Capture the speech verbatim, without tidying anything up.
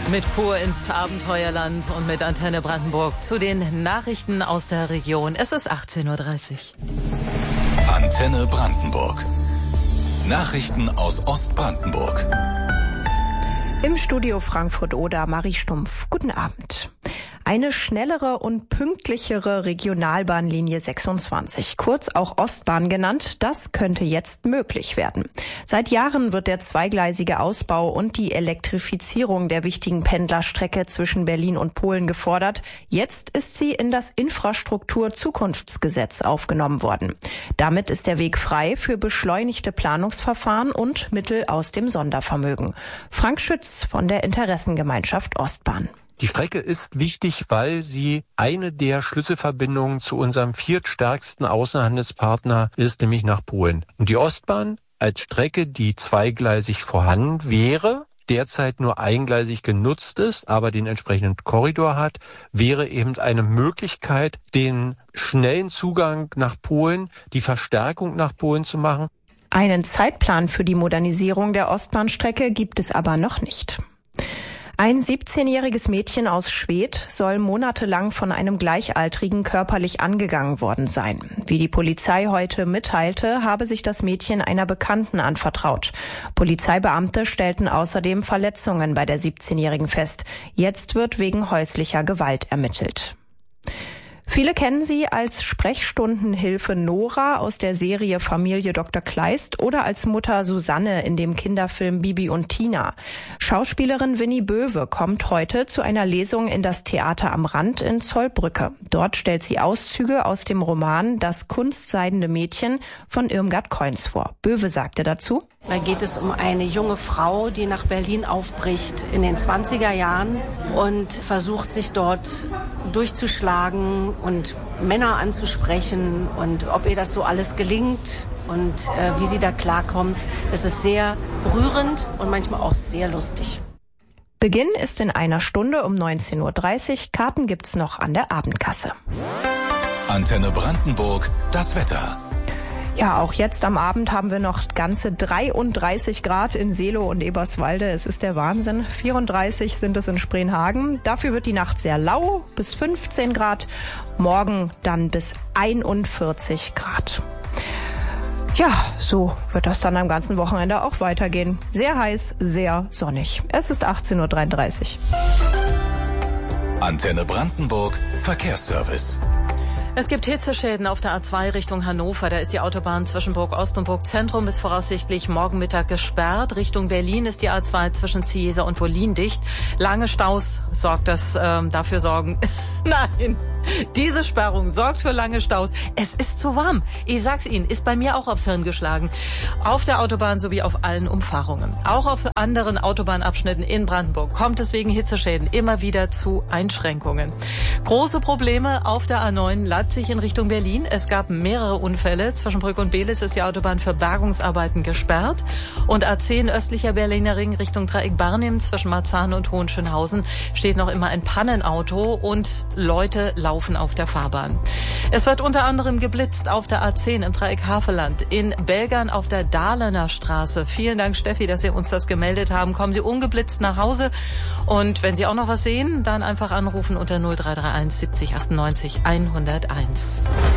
Mit Pur ins Abenteuerland und mit Antenne Brandenburg zu den Nachrichten aus der Region. Es ist achtzehn Uhr dreißig. Antenne Brandenburg. Nachrichten aus Ostbrandenburg. Im Studio Frankfurt-Oder Marie Stumpf. Guten Abend. Eine schnellere und pünktlichere Regionalbahnlinie sechsundzwanzig, kurz auch Ostbahn genannt, das könnte jetzt möglich werden. Seit Jahren wird der zweigleisige Ausbau und die Elektrifizierung der wichtigen Pendlerstrecke zwischen Berlin und Polen gefordert. Jetzt ist sie in das Infrastruktur-Zukunftsgesetz aufgenommen worden. Damit ist der Weg frei für beschleunigte Planungsverfahren und Mittel aus dem Sondervermögen. Frank Schütz von der Interessengemeinschaft Ostbahn. Die Strecke ist wichtig, weil sie eine der Schlüsselverbindungen zu unserem viertstärksten Außenhandelspartner ist, nämlich nach Polen. Und die Ostbahn als Strecke, die zweigleisig vorhanden wäre, derzeit nur eingleisig genutzt ist, aber den entsprechenden Korridor hat, wäre eben eine Möglichkeit, den schnellen Zugang nach Polen, die Verstärkung nach Polen zu machen. Einen Zeitplan für die Modernisierung der Ostbahnstrecke gibt es aber noch nicht. Ein siebzehnjähriges Mädchen aus Schwedt soll monatelang von einem Gleichaltrigen körperlich angegangen worden sein. Wie die Polizei heute mitteilte, habe sich das Mädchen einer Bekannten anvertraut. Polizeibeamte stellten außerdem Verletzungen bei der siebzehnjährigen fest. Jetzt wird wegen häuslicher Gewalt ermittelt. Viele kennen sie als Sprechstundenhilfe Nora aus der Serie Familie Doktor Kleist oder als Mutter Susanne in dem Kinderfilm Bibi und Tina. Schauspielerin Winnie Böwe kommt heute zu einer Lesung in das Theater am Rand in Zollbrücke. Dort stellt sie Auszüge aus dem Roman Das kunstseidende Mädchen von Irmgard Coins vor. Böwe sagte dazu: Da geht es um eine junge Frau, die nach Berlin aufbricht in den zwanziger Jahren und versucht, sich dort durchzuschlagen und Männer anzusprechen und ob ihr das so alles gelingt und äh, wie sie da klarkommt. Das ist sehr berührend und manchmal auch sehr lustig. Beginn ist in einer Stunde um neunzehn Uhr dreißig. Karten gibt's noch an der Abendkasse. Antenne Brandenburg, das Wetter. Ja, auch jetzt am Abend haben wir noch ganze dreiunddreißig Grad in Seelow und Eberswalde. Es ist der Wahnsinn. vierunddreißig sind es in Spreenhagen. Dafür wird die Nacht sehr lau, bis fünfzehn Grad. Morgen dann bis einundvierzig Grad. Ja, so wird das dann am ganzen Wochenende auch weitergehen. Sehr heiß, sehr sonnig. Es ist achtzehn Uhr dreiunddreißig. Antenne Brandenburg, Verkehrsservice. Es gibt Hitzeschäden auf der A zwei Richtung Hannover. Da ist die Autobahn zwischen Burg Ost und Burg Zentrum bis voraussichtlich morgen Mittag gesperrt. Richtung Berlin ist die A zwei zwischen Ziesa und Wollin dicht. Lange Staus sorgt das ähm, dafür sorgen. Nein, diese Sperrung sorgt für lange Staus. Es ist zu warm. Ich sag's Ihnen, ist bei mir auch aufs Hirn geschlagen. Auf der Autobahn sowie auf allen Umfahrungen. Auch auf anderen Autobahnabschnitten in Brandenburg kommt es wegen Hitzeschäden immer wieder zu Einschränkungen. Große Probleme auf der A neun Leipzig in Richtung Berlin. Es gab mehrere Unfälle. Zwischen Brück und Belis ist die Autobahn für Bergungsarbeiten gesperrt. Und A zehn östlicher Berliner Ring Richtung Dreieck Barnim zwischen Marzahn und Hohenschönhausen steht noch immer ein Pannenauto und Leute laufen auf der Fahrbahn. Es wird unter anderem geblitzt auf der A zehn im Dreieck Havelland, in Belgern auf der Dahlener Straße. Vielen Dank, Steffi, dass Sie uns das gemeldet haben. Kommen Sie ungeblitzt nach Hause und wenn Sie auch noch was sehen, dann einfach anrufen unter null drei drei eins siebzig achtundneunzig hunderteins.